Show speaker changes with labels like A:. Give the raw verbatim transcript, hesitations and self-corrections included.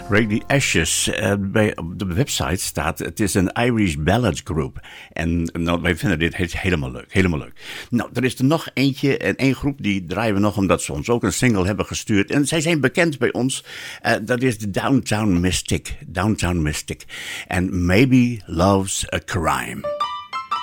A: Break the Ashes. Uh, bij, op de website staat, het is een Irish ballad group. En nou, wij vinden dit helemaal leuk, helemaal leuk. Nou, er is er nog eentje en één groep die draaien we nog omdat ze ons ook een single hebben gestuurd. En zij zijn bekend bij ons. Uh, dat is de Downtown Mystic. Downtown Mystic. En Maybe Love's a Crime.